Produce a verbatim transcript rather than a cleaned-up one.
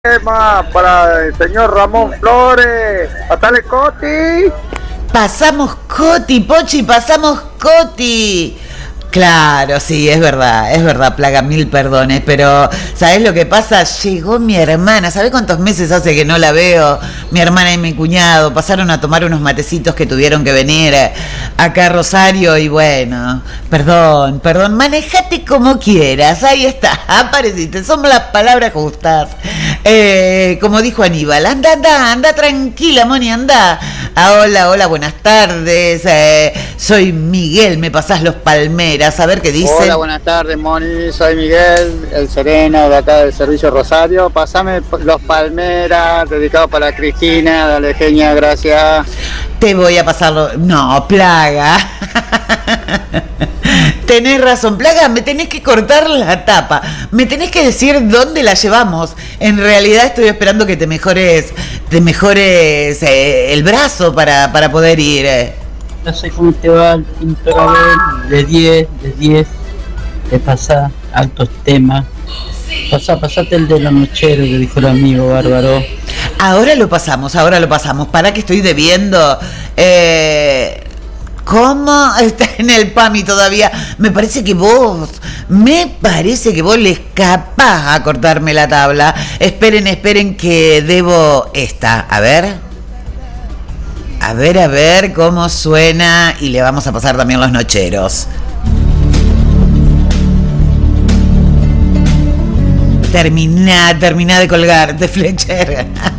Tema para el señor Ramón Flores. Atale Coti. Pasamos Coti, Pochi, pasamos Coti. Claro, sí, es verdad, es verdad, Plaga, mil perdones, pero ¿sabés lo que pasa? Llegó mi hermana, ¿sabés cuántos meses hace que no la veo? Mi hermana y mi cuñado pasaron a tomar unos matecitos que tuvieron que venir acá a Rosario y bueno, perdón, perdón, manejate como quieras, ahí está, apareciste, son las palabras justas. Eh, como dijo Aníbal, anda, anda, anda tranquila, Moni, anda. Ah, hola, hola, buenas tardes, eh, soy Miguel, me pasás los palmeras, a ver qué dice. Hola, buenas tardes, Moni, soy Miguel, el sereno de acá del Servicio Rosario. Pasame los palmeras, dedicados para Cristina, dale, genia, gracias. Te voy a pasarlo, no, Plaga. Tenés razón, Plaga, me tenés que cortar la tapa, me tenés que decir dónde la llevamos. En realidad estoy esperando que te mejores, te mejores eh, el brazo para, para poder ir. Eh. No sé cómo te va el Pinto Gabel, de diez, de diez, te pasa altos temas. Pasá, pasate el de los nocheros, que dijo el amigo bárbaro. Ahora lo pasamos, ahora lo pasamos, para que estoy debiendo. Eh... ¿Cómo? Está en el PAMI todavía. Me parece que vos, me parece que vos le escapás a cortarme la tabla. Esperen, esperen que debo esta. A ver. A ver, a ver cómo suena. Y le vamos a pasar también los nocheros. Terminá, terminá de colgar, de Fletcher.